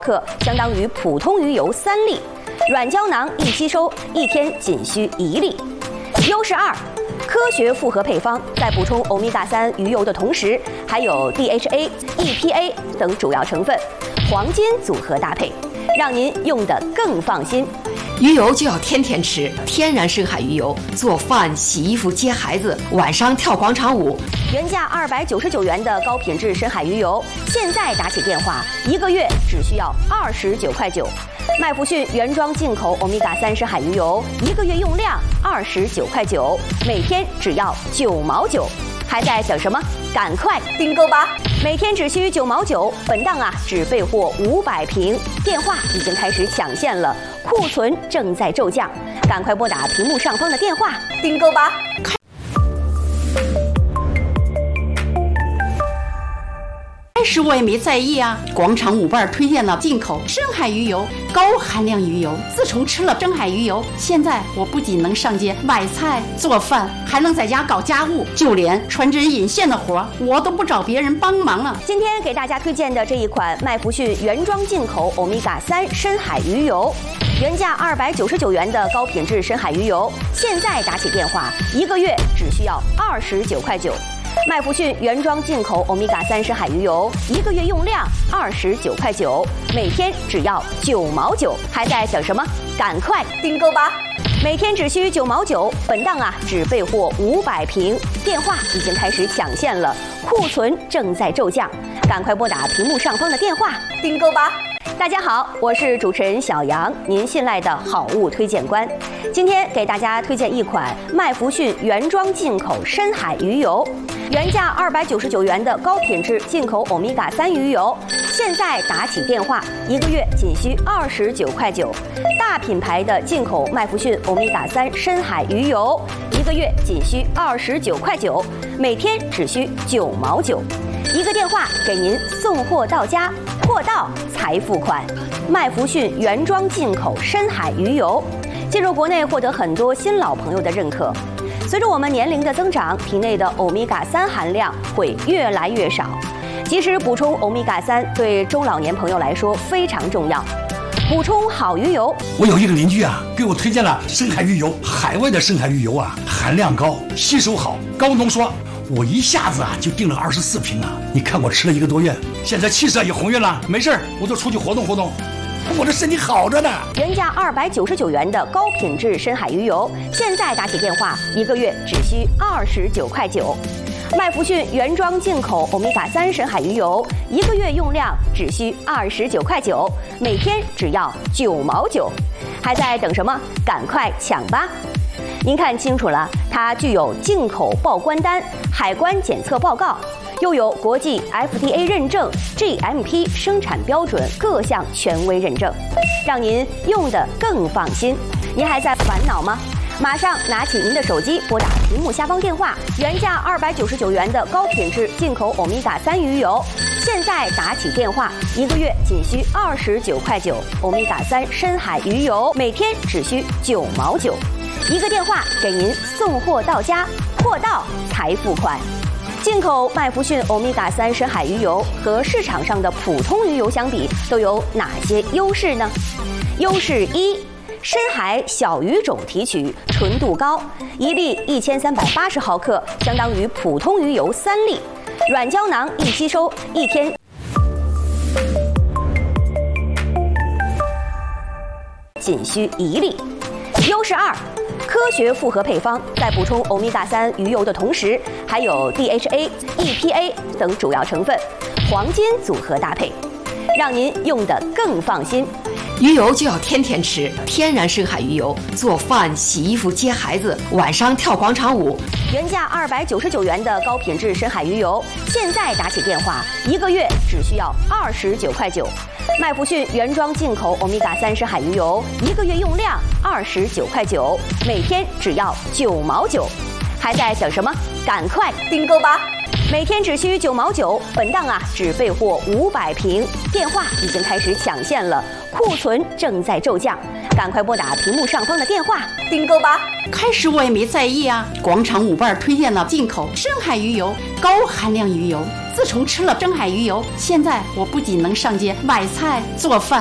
克相当于普通鱼油3粒，软胶囊易吸收，一天仅需1粒。优势2，科学复合配方，在补充欧米伽3鱼油的同时，还有 DHA、EPA 等主要成分，黄金组合搭配，让您用得更放心。 鱼油就要天天吃，天然深海鱼油，做饭、洗衣服、接孩子，晚上跳广场舞。 原价299元的高品质深海鱼油，现在打起电话，1个月只需要29块9。麦弗逊原装进口欧米伽3深海鱼油，1个月用量29块9，每天只要9毛9。还在等什么？赶快订购吧！每天只需9毛9，本档只备货500瓶，电话已经开始抢线了，库存正在骤降，赶快拨打屏幕上方的电话订购吧！ 开始我也没在意啊，广场舞伴推荐了进口深海鱼油，高含量鱼油。自从吃了深海鱼油，现在我不仅能上街买菜做饭，还能在家搞家务，就连穿针引线的活我都不找别人帮忙了。 今天给大家推荐的这一款麦弗逊原装进口欧米伽3深海鱼油，原价299元的高品质深海鱼油，现在打起电话，1个月只需要29块9。麦弗逊原装进口欧米伽3深海鱼油，1个月用量29块9，每天只要9毛9。还在等什么？赶快订购吧！每天只需9毛9，本档只备货500瓶，电话已经开始抢线了，库存正在骤降，赶快拨打屏幕上方的电话订购吧！大家好，我是主持人小杨，您信赖的好物推荐官。今天给大家推荐一款麦弗逊原装进口深海鱼油，原价299元的高品质进口欧米伽3鱼油，现在打起电话，1个月仅需29块9。大品牌的进口麦弗逊欧米伽3深海鱼油，1个月仅需29块9，每天只需9毛9。一个电话给您送货到家，货到才付款。麦弗逊原装进口深海鱼油，进入国内获得很多新老朋友的认可。随着我们年龄的增长，体内的欧米伽3含量会越来越少，及时补充欧米伽3对中老年朋友来说非常重要。补充好鱼油， 我有一个邻居给我推荐了深海鱼油，海外的深海鱼油含量高，吸收好，高浓缩。我一下子就订了24瓶你看我吃了1个多月，现在气色也红润了，没事我就出去活动活动，我这身体好着呢。 原价299元的高品质深海鱼油，现在打起电话，1个月只需29块9。麦弗逊原装进口欧米伽3深海鱼油，1个月用量只需29块9，每天只要9毛9。还在等什么？赶快抢吧！您看清楚了，它具有进口报关单、海关检测报告，又有国际 FDA 认证、GMP 生产标准各项权威认证，让您用得更放心。您还在烦恼吗？马上拿起您的手机，拨打屏幕下方电话，原价299元的高品质进口欧米伽3鱼油，现在打起电话，1个月仅需29块9。欧米伽3深海鱼油，每天只需9毛9。一个电话给您送货到家，货到才付款。进口麦弗逊欧米伽3深海鱼油和市场上的普通鱼油相比，都有哪些优势呢？优势1，深海小鱼种提取，纯度高，1粒1380毫克，相当于普通鱼油3粒，软胶囊易吸收，一天仅需1粒。优势2，科学复合配方，在补充欧米伽3鱼油的同时，还有 DHA、EPA 等主要成分，黄金组合搭配，让您用得更放心。 鱼油就要天天吃，天然深海鱼油，做饭、洗衣服、接孩子，晚上跳广场舞。 原价299元的高品质深海鱼油，现在打起电话，1个月只需要29块9。麦弗逊原装进口欧米伽3深海鱼油，1个月用量29块9，每天只要9毛9。还在等什么？赶快订购吧！每天只需9毛9，本档只备货500瓶，电话已经开始抢线了，库存正在骤降，赶快拨打屏幕上方的电话订购吧！ 开始我也没在意啊，广场舞伴推荐了进口深海鱼油，高含量鱼油。 自从吃了深海鱼油，现在我不仅能上街买菜做饭。